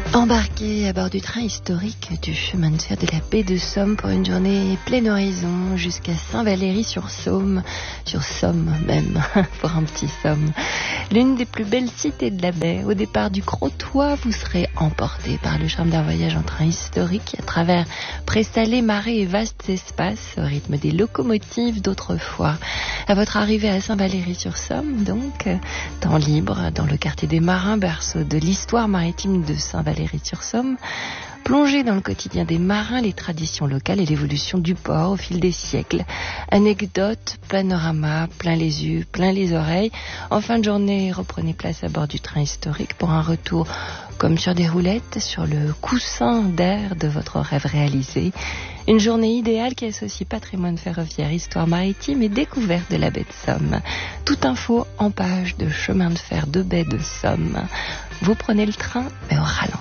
Embarquez à bord du train historique du chemin de fer de la baie de Somme pour une journée pleine horizon jusqu'à Saint-Valery-sur-Somme, sur Somme même, pour un petit Somme. L'une des plus belles cités de la baie. Au départ du Crotoy, vous serez emporté par le charme d'un voyage en train historique à travers présalés, marais et vastes espaces au rythme des locomotives d'autrefois. À votre arrivée à Saint-Valery-sur-Somme, donc, temps libre dans le quartier des Marins, berceau de l'histoire maritime de Saint-Valery-sur-Somme, plongez dans le quotidien des marins, les traditions locales et l'évolution du port au fil des siècles. Anecdotes, panoramas, plein les yeux, plein les oreilles. En fin de journée, reprenez place à bord du train historique pour un retour comme sur des roulettes, sur le coussin d'air de votre rêve réalisé. Une journée idéale qui associe patrimoine ferroviaire, histoire maritime et découverte de la baie de Somme. Toute info en page de chemin de fer de baie de Somme. Vous prenez le train, mais au ralenti.